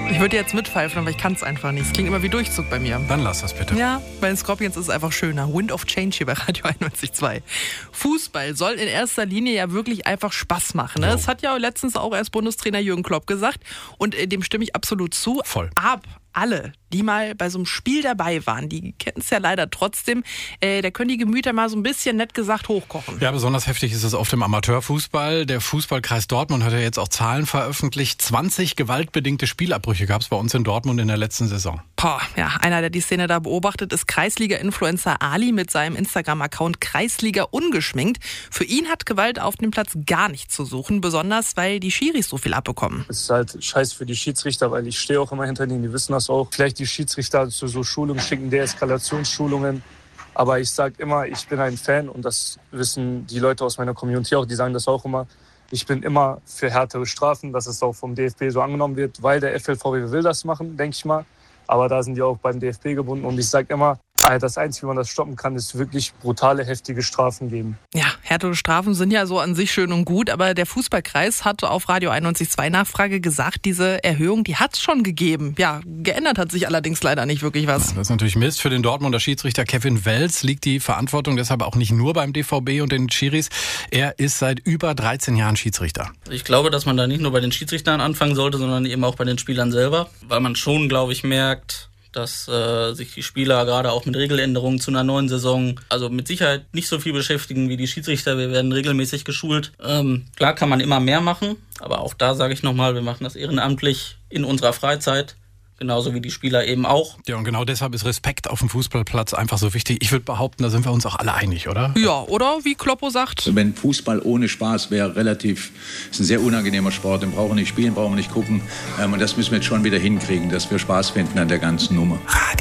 Ich würde jetzt mitpfeifen, aber ich kann es einfach nicht. Es klingt immer wie Durchzug bei mir. Dann lass das bitte. Ja, bei den Scorpions ist es einfach schöner. Wind of Change hier bei Radio 91.2. Fußball soll in erster Linie ja wirklich einfach Spaß machen. Ne? Das hat ja letztens auch erst Bundestrainer Jürgen Klopp gesagt. Und dem stimme ich absolut zu. Voll. Alle, die mal bei so einem Spiel dabei waren, die kennen es ja leider trotzdem, da können die Gemüter mal so ein bisschen, nett gesagt, hochkochen. Ja, besonders heftig ist es auf dem Amateurfußball. Der Fußballkreis Dortmund hat ja jetzt auch Zahlen veröffentlicht. 20 gewaltbedingte Spielabbrüche gab es bei uns in Dortmund in der letzten Saison. Ja, einer, der die Szene da beobachtet, ist Kreisliga-Influencer Ali mit seinem Instagram-Account Kreisliga ungeschminkt. Für ihn hat Gewalt auf dem Platz gar nichts zu suchen, besonders weil die Schiris so viel abbekommen. Es ist halt scheiße für die Schiedsrichter, weil ich stehe auch immer hinter denen, die wissen das auch. Vielleicht die Schiedsrichter zu so Schulungen schicken, Deeskalationsschulungen. Aber ich sage immer, ich bin ein Fan und das wissen die Leute aus meiner Community auch, die sagen das auch immer. Ich bin immer für härtere Strafen, dass es auch vom DFB so angenommen wird, weil der FLVW will das machen, denke ich mal. Aber da sind die auch beim DFB gebunden und ich sage immer, das Einzige, wie man das stoppen kann, ist wirklich brutale, heftige Strafen geben. Ja, härtere Strafen sind ja so an sich schön und gut, aber der Fußballkreis hat auf Radio 91.2 Nachfrage gesagt, diese Erhöhung, die hat es schon gegeben. Ja, geändert hat sich allerdings leider nicht wirklich was. Das ist natürlich Mist. Für den Dortmunder Schiedsrichter Kevin Welz liegt die Verantwortung deshalb auch nicht nur beim DVB und den Schiris. Er ist seit über 13 Jahren Schiedsrichter. Ich glaube, dass man da nicht nur bei den Schiedsrichtern anfangen sollte, sondern eben auch bei den Spielern selber, weil man schon, glaube ich, merkt, dass sich die Spieler gerade auch mit Regeländerungen zu einer neuen Saison also mit Sicherheit nicht so viel beschäftigen wie die Schiedsrichter. Wir werden regelmäßig geschult. Klar kann man immer mehr machen, aber auch da sage ich nochmal, wir machen das ehrenamtlich in unserer Freizeit. Genauso wie die Spieler eben auch. Ja, und genau deshalb ist Respekt auf dem Fußballplatz einfach so wichtig. Ich würde behaupten, da sind wir uns auch alle einig, oder? Ja, oder wie Kloppo sagt. Wenn Fußball ohne Spaß wäre, ist ein sehr unangenehmer Sport. Den brauchen wir nicht spielen, brauchen wir nicht gucken. Und das müssen wir jetzt schon wieder hinkriegen, dass wir Spaß finden an der ganzen Nummer.